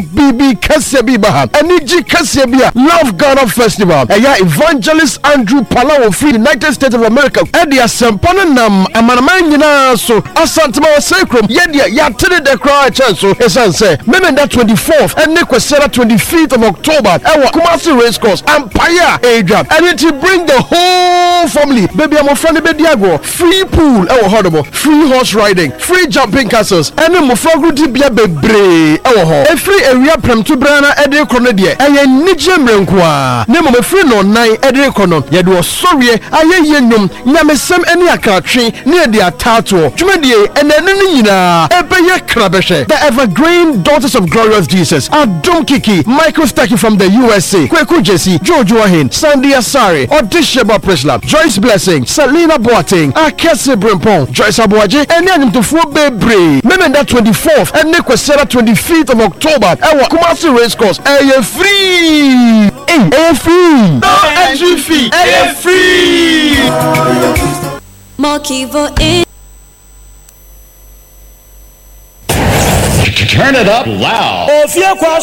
BB Kasebiba, Aniji Kasebia, Love Ghana Festival, Evangelist Andrew Palawo Free United States of America, Edia Sempana Nam, Amanaman so Asantama Sacrum, Yedia Yatini de Cry Chanso, Esanse, Memenda 24th, and Nikwesera 25th of October, Ewa Kumasi Race Course, Empire Adrian, and to bring the whole family, baby, I'm a friend of Diago, free pool, Ewa Horrible, free horse riding, free jumping castles, and a Mufrogu Tibia Bebre, Ewa a free area Prem to Brana Ede Cronedia, and a Nijem Renkwa, Nemo free no nine Ede Cronon, Yadu sorry, Aye Yenum, Yamesem any Akatri, near the Tato, Jumedie, and then Nina, Ebeye Krabeshe, the evergreen daughters of glorious Jesus, Adom Kiki, Michael Staki from the USA, Kweku Jesse, George Wahin, Sandy Asari, Odisheba Presla, Joyce Blessing, Selena Boating, Akese Brempon, Joyce Abuaje, and then to Bebre, Memenda 24th, and Nikwesera 25th of October, Ewa Kumasi Race Course, free! Free! No entry fee! Free! Mokivo in. Turn it up loud.